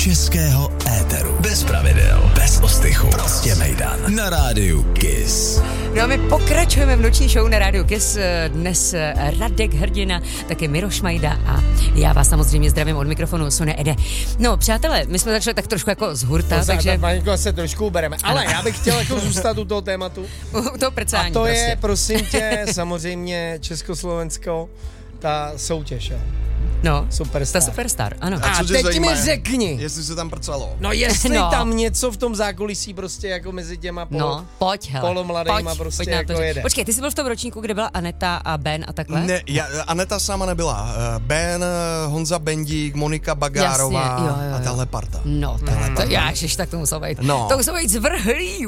českého éteru. Bez pravidel, bez ostychu. Prostě mejdan. Na rádiu KISS. No a my pokračujeme v noční show na rádiu KISS. Dnes Radek Hrdina, také Miroš Majda a já vás samozřejmě zdravím od mikrofonu Sone Ede. No, přátelé, my jsme začali tak trošku jako z hurta, takže... Malinko se trošku ubereme, ale já bych chtěl jako zůstat u toho tématu. U toho prcání a to prostě. Je, prosím tě, samozřejmě Československo, ta soutěž, jo. No, Superstar. Ta Superstar, ano. A teď mi řekni. Jestli se tam prcalo. No jestli tam něco v tom zákulisí prostě jako mezi těma polomladýma prostě jako jede. Počkej, ty jsi byl v tom ročníku, kde byla Aneta a Ben a takhle? Ne, Aneta sama nebyla. Ben, Honza Bendík, Monika Bagárová a tahle parta. No, tak to muselo být. No. To muselo být zvrhlý.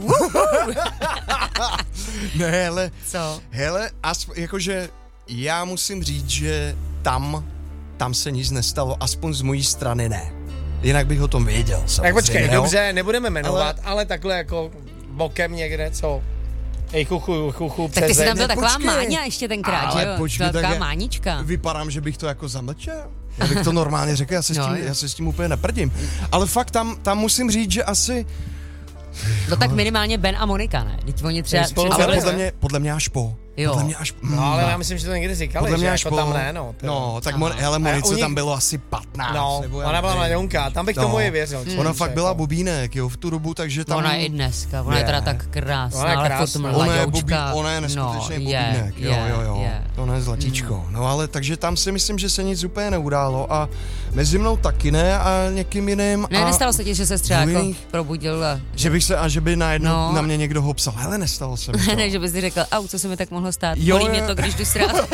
Ne, hele. Co? Hele, jakože já musím říct, že tam se nic nestalo, aspoň z mojí strany ne. Jinak bych o tom věděl, samozřejmě. Tak počkej, dobře, nebudeme jmenovat, ale takhle jako bokem někde, co? Ej, chuchu, tak ty jsi tam byl taková máňa ještě tenkrát, ale že jo? Počkej, taková mánička. Vypadám, že bych to jako zamlčel. Já bych to normálně řekl, já se s tím úplně neprdím. Ale fakt tam musím říct, že asi... No tak minimálně Ben a Monika, ne? Teď oni třeba... Ale podle mě až po. Jo. No, ale já myslím, že to někdy říkali, podle mě že až jako po, tam ne, no. No, tak hele, Monice tam bylo asi 15. No, ona byla mladionka, tam bych tomu i věřil. Ona fakt byla bubínek, jo, v tu dobu, takže tam... Ona je i dneska, ona je teda tak krásná, ale furt mladoučka. Ona je neskutečný bubínek, jo. Ona je zlatíčko. No ale takže tam si myslím, že se nic úplně neudálo a mezi mnou taky ne a někým jiným. Ne, nestalo se ti, že se třeba jako probudil a... Že by najednou na mě někdo ho psal, hele, nestalo se mi to. Ne, že bys si řekl, co se mi tak mohlo stát, bolí mě to, když jdu srát.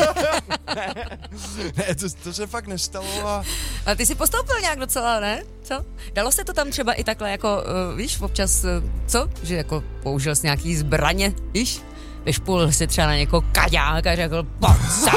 Ne, to se fakt nestalo a... Ale ty jsi postoupil nějak docela, ne? Co? Dalo se to tam třeba i takhle jako, víš, občas, co? Že jako použil jsi nějaký zbraně, víš? Vyšpul si třeba na někoho kaďák a řekl, pojď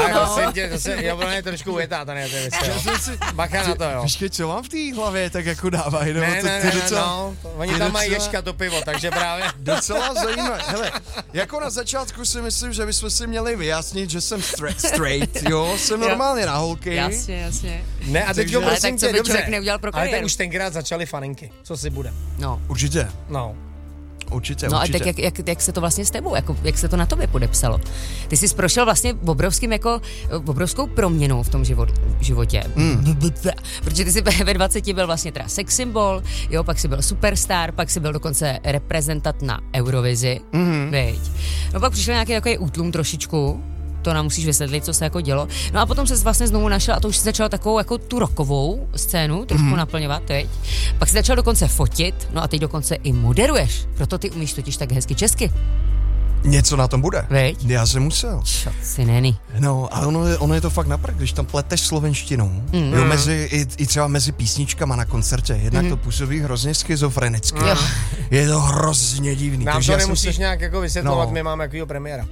já budu trošku ujetá, to ne, to je bacha na to, jo. Víš, co mám v té hlavě, tak jako dávají, nebo oni tam mají Ježka to pivo, takže právě. Docela zajímavé. Hele, jako na začátku si myslím, že bychom si měli vyjasnit, že jsem straight, jo, jsem normálně na holky. Jasně. Ne, a teď prosím tě, dobře, neudělal pro kariéru. Ale tak už tenkrát začaly faninky, co si bude. No. Určitě. No. Určitě. No a tak jak se to vlastně s tebou, jako, jak se to na tobě podepsalo? Ty jsi prošel vlastně obrovskou proměnou v tom životě. Protože ty jsi ve 20 byl vlastně teda sex symbol, jo, pak jsi byl superstar, pak jsi byl dokonce reprezentant na Eurovizi, veď. No pak přišel nějaký takový útlum trošičku, to nám musíš vysvětlit, co se jako dělo. No a potom se vlastně znovu našel a to už si začal takovou jako tu rockovou scénu trošku naplňovat, teď. Pak si začal dokonce fotit, no a teď dokonce i moderuješ. Proto ty umíš totiž tak hezky česky. Něco na tom bude. Veď? Já jsem musel. Čo si neni. No, ale ono je to fakt naprd, když tam pleteš slovenštinou, jo, i třeba mezi písničkama na koncertě, jednak to působí hrozně schizofrenicky. Je to hrozně divný. Nám to nemusíš nějak jako vysvětlovat, my máme jakýho premiéra.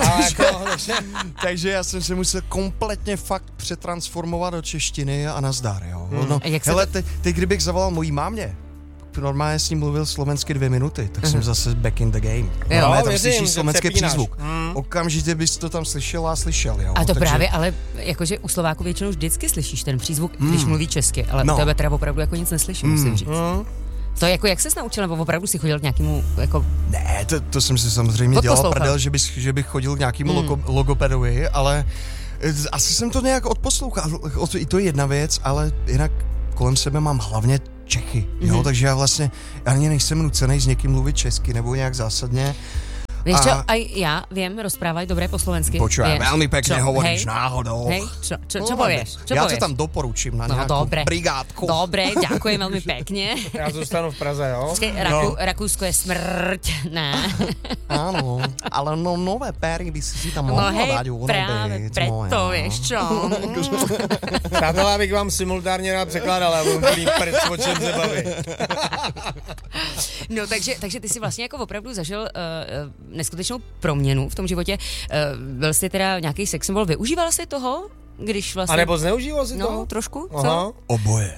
Takže já jsem se musel kompletně fakt přetransformovat do češtiny a nazdar, jo. Hele, teď kdybych zavolal mojí mámě, normálně s ním mluvil slovensky 2 minuty, tak jsem zase back in the game. Jo, tam slyšíš slovenský přízvuk. Okamžitě bys to tam slyšel, jo. A to právě, ale jakože u Slováků většinou vždycky slyšíš ten přízvuk, když mluví česky, ale u tebe teda opravdu jako nic neslyším, musím říct. To jako jak ses naučil, nebo opravdu si chodil k nějakému jako... Ne, to jsem si samozřejmě dělal prdel, že bych chodil k nějakému logopedovi, ale asi jsem to nějak odposlouchal. I to je jedna věc, ale jinak kolem sebe mám hlavně Čechy, jo, takže já vlastně ani nejsem nucený s někým mluvit česky nebo nějak zásadně. Víš čo, aj ja viem rozprávať dobre po slovensky. Počujem, veľmi pekne hovoríš náhodou. Hej, čo povieš? Ja to tam doporučím na nejakú brigádku. Dobre, ďakujem veľmi pekne. Ja zostanu v Praze, jo? Rakúsko je smrť, ne? Áno, ale nové péry by si tam mohla dať urobiť. Práve preto, vieš čo? Přátelé, abych vám simultárně rád překládal, já budu plný prd, o čem se baví. No, takže ty si vlastně jako opravdu zažil neskutečnou proměnu v tom životě. Byl jsi teda nějaký sex symbol, využíval jsi toho když vlastně... A nebo zneužíval si to? No, trošku, Aha. co? Oboje.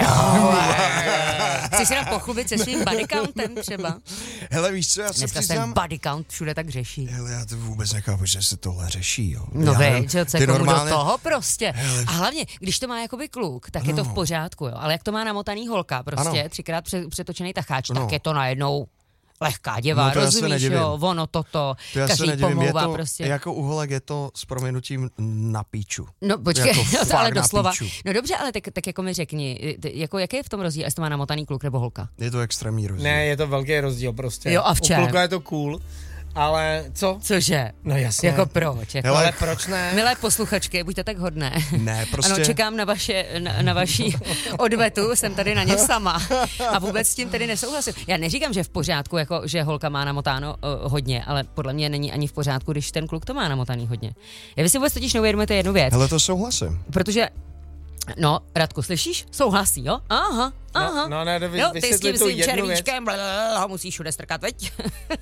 Chceš si nám pochlubit se svým body countem třeba? Hele, víš co, já se Dneska přiznám... ten body count všude tak řeší. Hele, já to vůbec nechápu, že se tohle řeší, jo. No Já víš, co ty komu normálně- do toho prostě. Hele. A hlavně, když to má jakoby kluk, tak je to v pořádku, jo. Ale jak to má namotaný holka, prostě Ano. 3x přetočený tacháč, No. tak je to najednou lehká děva, No to já se rozumíš, nedivím. jo, ono toto, To já se každý nedivím, je pomlouvá to, prostě. jako u holek je to s proměnutím na píču. No počkej, jako no to fakt ale na doslova. píču. No dobře, ale tak jako mi řekni, jako jaký je v tom rozdíl, jestli to má namotaný kluk nebo holka? Je to extrémní rozdíl. Ne, je to velký rozdíl prostě. Jo, a v čem? U kluka je to cool, ale co? Cože? No jasně. Jako proč? Jako... Hele, Ale proč ne? Milé posluchačky, buďte tak hodné. Ne, prostě... Ano, čekám na vaši odvetu, jsem tady na ně sama. A vůbec s tím tedy nesouhlasím. Já neříkám, že v pořádku, jako, že holka má namotáno hodně, ale podle mě není ani v pořádku, když ten kluk to má namotaný hodně. Já vy si vůbec totiž neuvědomujete jednu věc. Hele, to souhlasím. Protože, no, Radku, slyšíš? Souhlasí, jo? Aha. No ne, Jo, ty s vysvětli tím tu svým jednu věc. červíčkem ho musíš všude strkat, veď?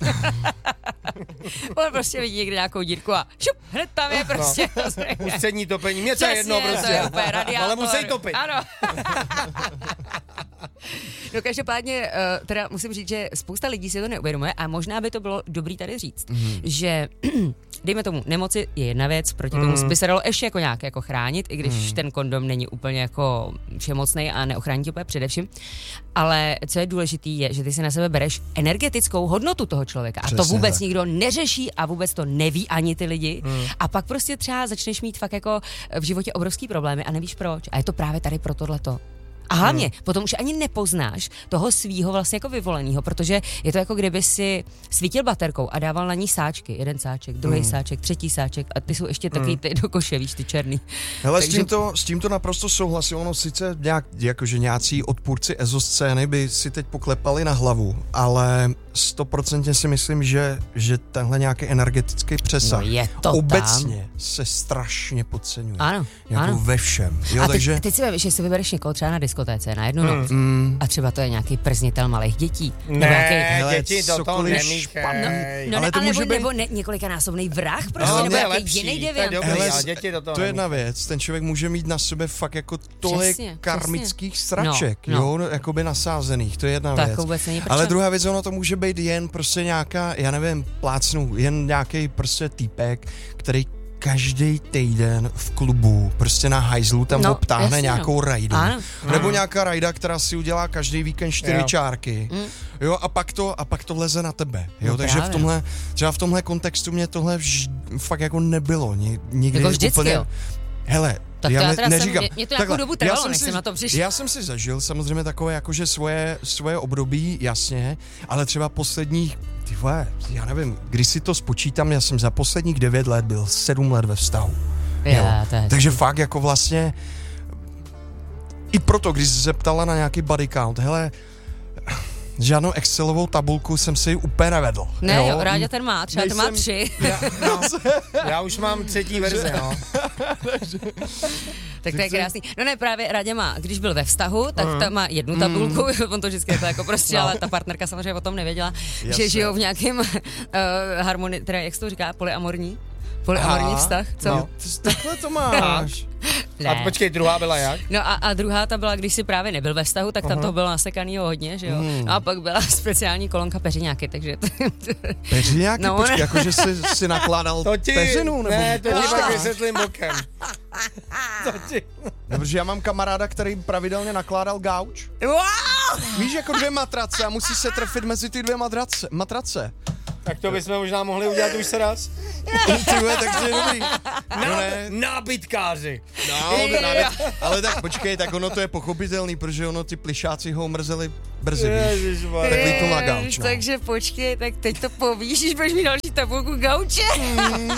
On prostě vidí někde nějakou dírku a šup, hned tam je prostě. Ústřední topení, mě to je jedno prostě. To je úplně radiátor. Ale musí topit. Ano. No každopádně, teda musím říct, že spousta lidí si to neuvědomuje a možná by to bylo dobrý tady říct, že dejme tomu, nemoci je jedna věc, proti tomu by se dalo ještě jako nějak jako chránit, i když ten kondom není úplně jako všemocnej a neochrání tě úplně především. Ale co je důležitý je, že ty si na sebe bereš energetickou hodnotu toho člověka. A to Přesně vůbec tak. nikdo neřeší a vůbec to neví ani ty lidi. A pak prostě třeba začneš mít fakt jako v životě obrovský problémy a nevíš proč. A je to právě tady pro tohleto. A hlavně, potom už ani nepoznáš toho svýho vlastně jako vyvolenýho, protože je to jako kdyby si svítil baterkou a dával na ní sáčky. Jeden sáček, druhý sáček, třetí sáček a ty jsou ještě takový ty do koše, víš, ty černý. Hele, Takže- s tímto naprosto souhlasím. Ono sice jakože nějací odpůrci ezoscény by si teď poklepali na hlavu, ale 100% si myslím, že tenhle nějaký energetický přesah No je to obecně se strašně podceňuje. Ano, jako ano. ve všem. Jo, A takže... teď si vem, že si vybereš někoho třeba na diskotéce na jednu noc a třeba to je nějaký prznitel malých dětí. Nebo nějaký, Ne, děti do toho cokoliv nemíchej. no, ale ne, to může být- nebo několikanásobný vrah, prostě, No, nebo to je nějaký lepší, jiný to je deviant. dobrý, Hele, ale děti do toho to je jedna nemíchej. věc, ten člověk může mít na sebe fakt jako tolik Přesně, karmických přesně. sraček, No. jo, jakoby nasázených, to je jedna Tak věc. vůbec není Ale prčem. druhá věc, ono to může být jen prostě nějaká, já nevím, plácnu, jen nějaký prostě týpek, který každý týden v klubu, prostě na hajzlu tam No, obtáhne jasně, nějakou no. rajdu. Ano. Nebo nějaká rajda, která si udělá každý víkend 4 Jo. čárky. Jo, a pak to vleze na tebe. Jo, No takže právě. třeba v tomhle kontextu mě tohle fakt jako nebylo. Nikdy Jako vždycky, úplně, jo. Hele, Tak já to já teda neříkám. mě to nějakou dobu trvalo, než jsem na to přišel. Já jsem si zažil samozřejmě takové jakože svoje období, jasně, ale třeba posledních, ty vole, já nevím, když si to spočítám, já jsem za posledních 9 let byl 7 let ve vztahu. Já, to je- Takže fakt jako vlastně i proto, když jsi se ptala na nějaký body count, hele, žádnou Excelovou tabulku jsem si úplně nevedl. Ne, jo, Ráďa ten má, třeba ten má Nejsem- 3. Já už mám třetí verzi, no. Tak to je krásný. No ne, právě Ráďa má, když byl ve vztahu, tak tam má jednu tabulku, on to vždycky to jako prostě, ale ta partnerka samozřejmě o tom nevěděla, Jasně. že žijou v nějakém harmonii, teda jak se to říká, polyamorní vztah, co? No. Takhle to máš. A počkej, druhá byla jak? No a druhá ta byla, když si právě nebyl ve vztahu, tak tam toho bylo nasekanýho hodně, že jo. No a pak byla speciální kolonka peřiňáky, takže... Peřiňáky, No, počkej, ne. jakože si nakládal To ti, peřinu, nebo... ne, to ti Počkej. pak vysvětlím bokem. To ti. No, protože já mám kamaráda, který pravidelně nakládal gauč. Wow! Víš, jako 2 matrace a musí se trefit mezi ty 2 matrace. Tak to bychom možná mohli udělat už se raz. Ty vole, takže je dobrý. No ne, Nábytkáři. ale tak počkej, tak ono to je pochopitelný, protože ono ty plišáci ho mrzeli brzy, víš. Ježišmarja. Takový to na gauč, no. Takže počkej, tak teď to povíš, když budeš mít další tabulku gauče.